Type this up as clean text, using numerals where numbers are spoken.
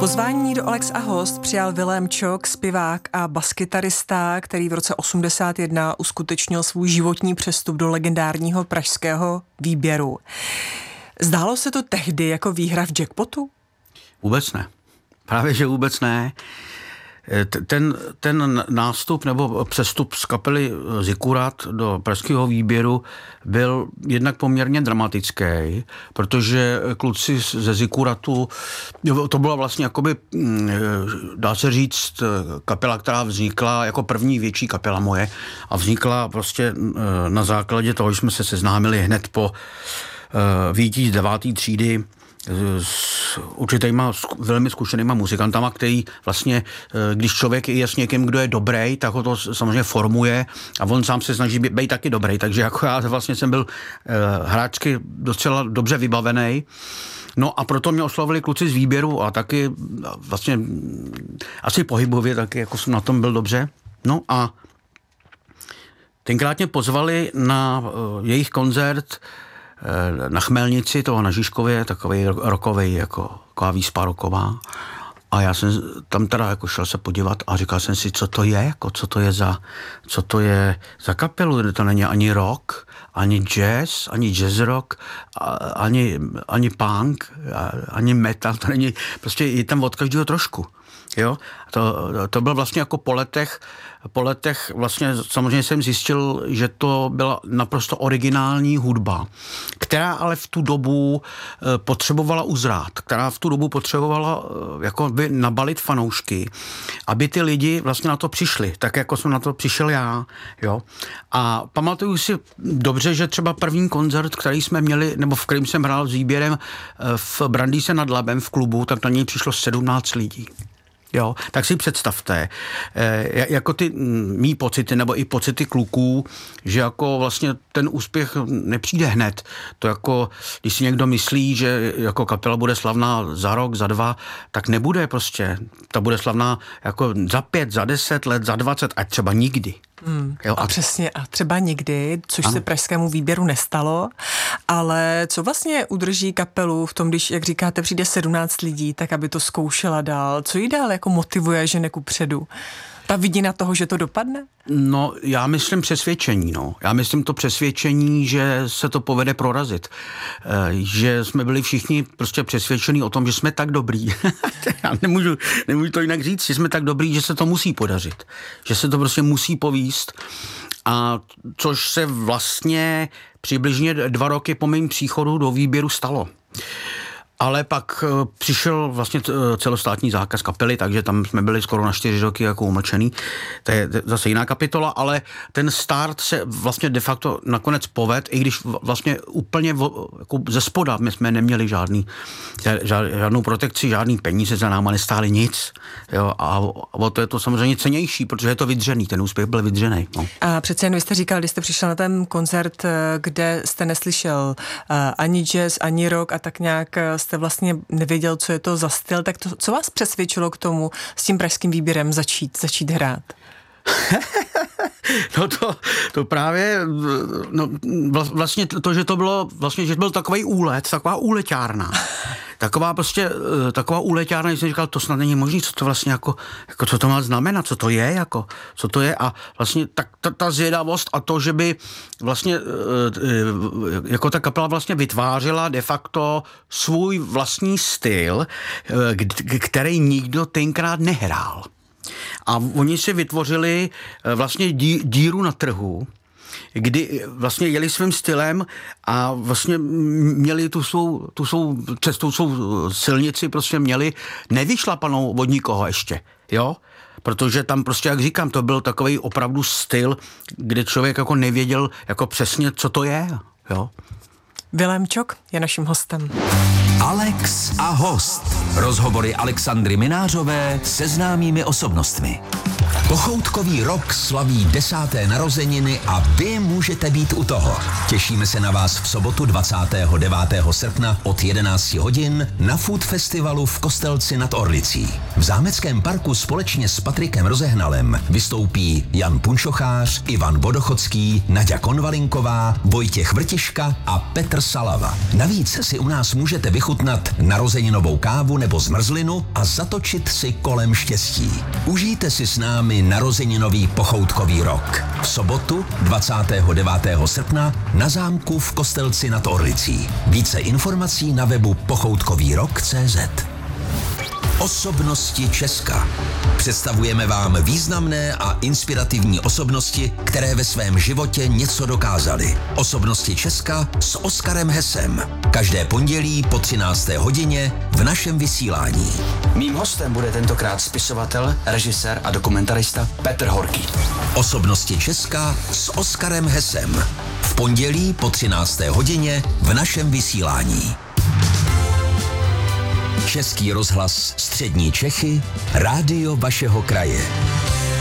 Pozvání do Alex a host přijal Vilém Čok, zpěvák a baskytarista, který v roce 1981 uskutečnil svůj životní přestup do legendárního pražského Výběru. Zdálo se to tehdy jako výhra v jackpotu? Vůbec ne. Právě, že vůbec ne. Ten nástup nebo přestup z kapely Zikurat do pražského Výběru byl jednak poměrně dramatický, protože kluci ze Zikuratu, to byla vlastně jakoby, dá se říct, kapela, která vznikla jako první větší kapela moje a vznikla prostě na základě toho, že jsme se seznámili hned po výjití z 9. třídy s určitýma velmi zkušenýma muzikantama, který vlastně, když člověk je s někým, kdo je dobrý, tak ho to samozřejmě formuje a on sám se snaží být taky dobrý, takže jako já vlastně jsem byl hráčsky docela dobře vybavený. No a proto mě oslovili kluci z Výběru a taky vlastně asi pohybově taky, jako jsem na tom byl dobře. No a tenkrát mě pozvali na jejich koncert na Chmelnici, toho na Žižkově, takovej rokovej, jako taková výspa roková. A já jsem tam teda jako šel se podívat a říkal jsem si, co to je, jako, co to je za kapelu. To není ani rock, ani jazz, ani jazz rock, ani punk, ani metal, to není, prostě je tam od každého trošku. Jo? To bylo vlastně jako po letech vlastně samozřejmě jsem zjistil, že to byla naprosto originální hudba, která ale v tu dobu potřebovala uzrát, která v tu dobu potřebovala jako by nabalit fanoušky, aby ty lidi vlastně na to přišli, tak jako jsem na to přišel já. Jo? A pamatuju si dobře, že třeba první koncert, který jsme měli, nebo v kterém jsem hrál s Výběrem v Brandýse nad Labem v klubu, tak na něj přišlo 17 lidí. Jo, tak si představte, jako ty mý pocity, nebo i pocity kluků, že jako vlastně ten úspěch nepřijde hned. To jako, když si někdo myslí, že jako kapela bude slavná za rok, za 2, tak nebude prostě. Ta bude slavná jako za 5, za 10 let, za 20 a třeba nikdy. Jo, a přesně, a třeba nikdy, což se pražskému Výběru nestalo, ale co vlastně udrží kapelu v tom, když, jak říkáte, přijde 17 lidí, tak aby to zkoušela dál, co jí dál jako motivuje ženy kupředu? Ta vidina toho, že to dopadne? No, já myslím přesvědčení, Já myslím to přesvědčení, že se to povede prorazit. Že jsme byli všichni prostě přesvědčení o tom, že jsme tak dobrý. Já nemůžu to jinak říct, že jsme tak dobrý, že se to musí podařit. Že se to prostě musí povíst. A což se vlastně přibližně 2 roky po mém příchodu do Výběru stalo. Ale pak přišel vlastně celostátní zákaz kapely, takže tam jsme byli skoro na 4 roky jako umlčený. To je zase jiná kapitola, ale ten start se vlastně de facto nakonec poved, i když vlastně úplně jako ze spoda my jsme neměli žádnou protekci, žádný peníze za náma nestály nic. Jo, a o to je to samozřejmě cennější, protože je to vydřený, ten úspěch byl vydřený. No. A přece jen vy jste říkal, když jste přišel na ten koncert, kde jste neslyšel ani jazz, ani rock a tak nějak jste vlastně nevěděl, co je to za styl, tak to, co vás přesvědčilo k tomu s tím pražským Výběrem začít hrát? No to právě, vlastně to, že to bylo, vlastně, že to byl takový úlet, taková úleťárna. Taková úleťárna, když jsem říkal, to snad není možný, co to vlastně jako co to má znamenat, co to je, a vlastně ta zvědavost a to, že by vlastně jako ta kapela vlastně vytvářela de facto svůj vlastní styl, který nikdo tenkrát nehrál. A oni si vytvořili vlastně díru na trhu, kdy vlastně jeli svým stylem a vlastně měli tu svou silnici prostě měli nevyšlapanou od nikoho ještě, jo? Protože tam prostě, jak říkám, to byl takový opravdu styl, kde člověk jako nevěděl jako přesně, co to je, jo? Vilém Čok je naším hostem. Alex a host. Rozhovory Alexandry Minářové se známými osobnostmi. Pochoutkový rok slaví 10. narozeniny a vy můžete být u toho. Těšíme se na vás v sobotu 29. srpna od 11 hodin na Food Festivalu v Kostelci nad Orlicí. V Zámeckém parku společně s Patrikem Rozehnalem vystoupí Jan Punčochář, Ivan Vodochodský, Naďa Konvalinková, Vojtěch Vrtiška a Petr Salava. Navíc si u nás můžete vychutnat vychutnat narozeninovou kávu nebo zmrzlinu a zatočit si kolem štěstí. Užijte si s námi narozeninový pochoutkový rok. V sobotu 29. srpna na zámku v Kostelci nad Orlicí. Více informací na webu pochoutkovýrok.cz. Osobnosti Česka. Představujeme vám významné a inspirativní osobnosti, které ve svém životě něco dokázaly. Osobnosti Česka s Oskarem Hesem. Každé pondělí po 13. hodině v našem vysílání. Mým hostem bude tentokrát spisovatel, režisér a dokumentarista Petr Horký. Osobnosti Česka s Oskarem Hesem. V pondělí po 13. hodině v našem vysílání. Český rozhlas Střední Čechy, rádio vašeho kraje.